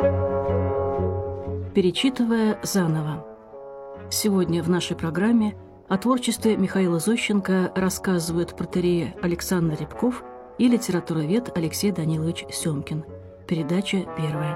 Перечитывая заново. Сегодня в нашей программе о творчестве Михаила Зощенко рассказывают протоиерей Александр Рябков и литературовед Алексей Данилович Семкин. Передача первая.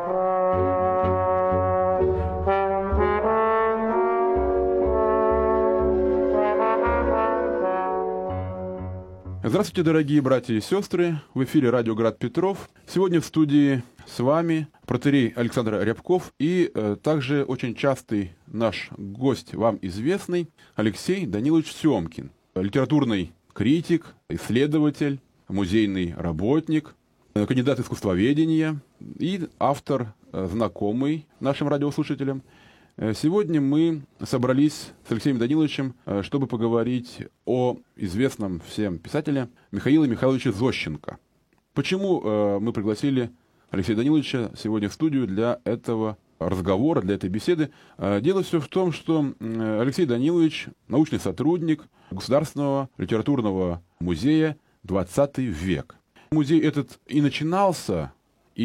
Здравствуйте, дорогие братья и сестры! В эфире радио «Град Петров». Сегодня в студии с вами протоиерей Александр Рябков и также очень частый наш гость, вам известный, Алексей Данилович Семкин. Литературный критик, исследователь, музейный работник, кандидат искусствоведения и автор, знакомый нашим радиослушателям. Сегодня мы собрались с Алексеем Даниловичем, чтобы поговорить о известном всем писателе Михаиле Михайловиче Зощенко. Почему мы пригласили Алексея Даниловича сегодня в студию для этого разговора, для этой беседы? Дело все в том, что Алексей Данилович – научный сотрудник Государственного литературного музея «XX век». Музей этот и начинался,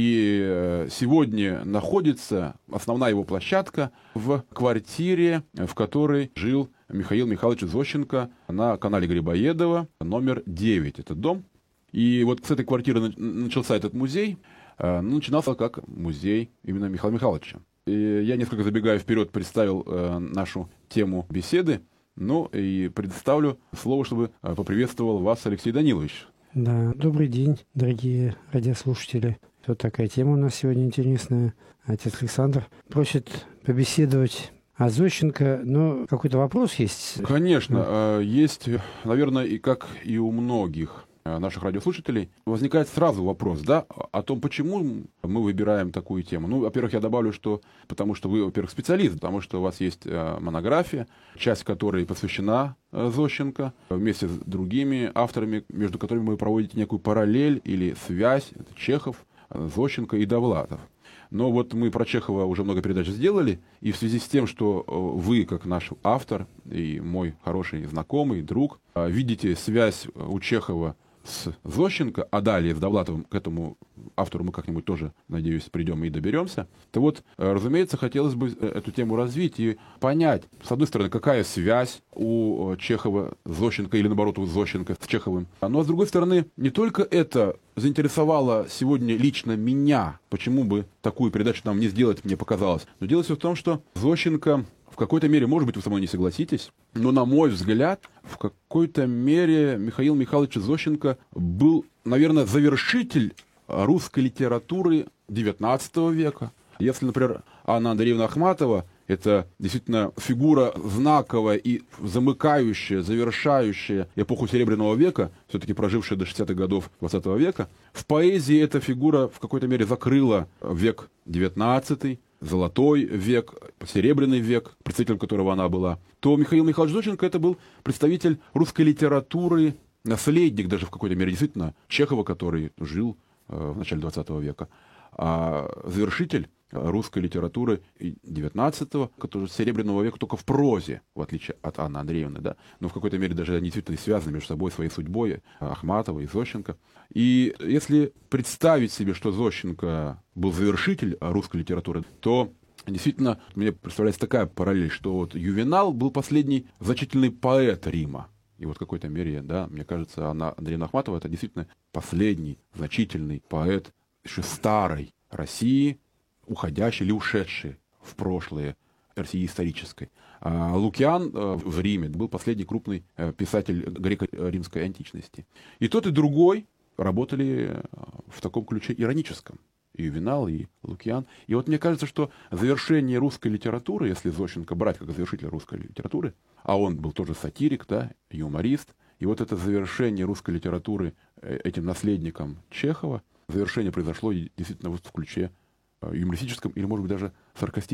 и сегодня находится основная его площадка в квартире, в которой жил Михаил Михайлович Зощенко на канале Грибоедова, номер 9. Это дом. И вот с этой квартиры начался этот музей. Начинался как музей именно Михаила Михайловича. И я несколько забегая вперед представил нашу тему беседы. Ну и предоставлю слово, чтобы поприветствовал вас Алексей Данилович. Да, добрый день, дорогие радиослушатели. Вот такая тема у нас сегодня интересная. Отец Александр просит побеседовать о Зощенко, но какой-то вопрос есть? Конечно, есть, наверное, и как и у многих наших радиослушателей, возникает сразу вопрос, да, о том, почему мы выбираем такую тему. Ну, во-первых, я добавлю, что потому что вы, во-первых, специалист, потому что у вас есть монография, часть которой посвящена Зощенко, вместе с другими авторами, между которыми вы проводите некую параллель или связь, это Чехов, Зощенко и Довлатов. Но вот мы про Чехова уже много передач сделали, и в связи с тем, что вы, как наш автор и мой хороший знакомый, друг, видите связь у Чехова с Зощенко, а далее с Довлатовым, к этому автору мы как-нибудь тоже, надеюсь, придем и доберемся, то вот, разумеется, хотелось бы эту тему развить и понять, с одной стороны, какая связь у Чехова с Зощенко или, наоборот, у Зощенко с Чеховым. Но, с другой стороны, не только это заинтересовало сегодня лично меня, почему бы такую передачу нам не сделать, мне показалось, но дело все в том, что Зощенко в какой-то мере, может быть, вы со мной не согласитесь, но, на мой взгляд, в какой-то мере Михаил Михайлович Зощенко был, наверное, завершитель русской литературы XIX века. Если, например, Анна Андреевна Ахматова — это действительно фигура знаковая и замыкающая, завершающая эпоху Серебряного века, все-таки прожившая до 60-х годов XX века, в поэзии эта фигура в какой-то мере закрыла век XIX, Золотой век, Серебряный век, представителем которого она была, то Михаил Михайлович Зощенко — это был представитель русской литературы, наследник даже в какой-то мере действительно Чехова, который жил в начале XX века, а завершитель русской литературы XIX, который Серебряного века только в прозе, в отличие от Анны Андреевны, да, но в какой-то мере даже они действительно связаны между собой своей судьбой, Ахматова и Зощенко. И если представить себе, что Зощенко был завершитель русской литературы, то действительно мне представляется такая параллель, что вот Ювенал был последний значительный поэт Рима. И вот в какой-то мере, да, мне кажется, Анна Андреевна Ахматова — это действительно последний значительный поэт еще старой России, уходящий или ушедший в прошлое России исторической. А Лукиан в Риме был последний крупный писатель греко-римской античности. И тот, и другой работали в таком ключе ироническом. И Ювенал, и Лукиан. И вот мне кажется, что завершение русской литературы, если Зощенко брать как завершитель русской литературы, а он был тоже сатирик, да, юморист, и вот это завершение русской литературы этим наследником Чехова, завершение произошло действительно вот в ключе юмористическом или, может быть, даже саркастическом.